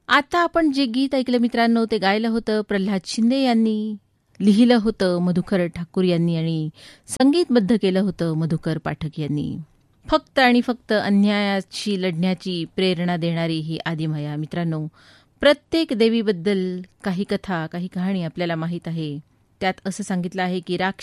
आता आपण जे गीत ऐकलं मित्रांनो ते गायलं होतं प्रल्हाद शिंदे यांनी, लिहिलं होतं मधुकर ठाकूर यांनी आणि संगीतबद्ध केलं होतं मधुकर पाठक यांनी. फक्त आणि फक्त अन्यायाशी लढण्याची प्रेरणा देणारी ही आदिमाया. मित्रांनो, प्रत्येक देवीबद्दल काही कथा, काही कहाणी आपल्याला माहीत आहे. त्यात असं सांगितलं आहे की